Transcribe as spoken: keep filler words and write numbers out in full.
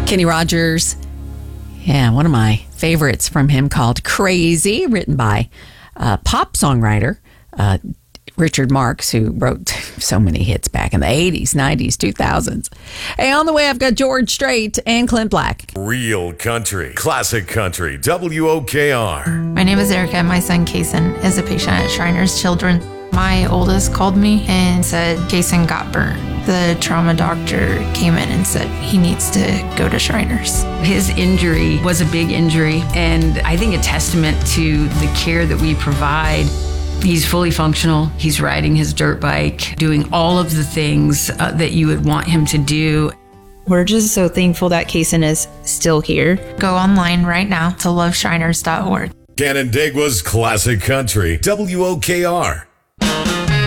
Kenny Rogers. Yeah, one of my favorites from him called Crazy, written by uh, pop songwriter uh, Richard Marx, who wrote so many hits back in the eighties, nineties, two thousands. Hey, on the way, I've got George Strait and Clint Black. Real country, classic country, W O K R. My name is Erica. My son, Kason, is a patient at Shriners Children. My oldest called me and said Kason got burnt. The trauma doctor came in and said he needs to go to Shriners. His injury was a big injury, and I think a testament to the care that we provide. He's fully functional. He's riding his dirt bike, doing all of the things uh, that you would want him to do. We're just so thankful that Kason is still here. Go online right now to love shriners dot org. Canandaigua's classic country, W O K R.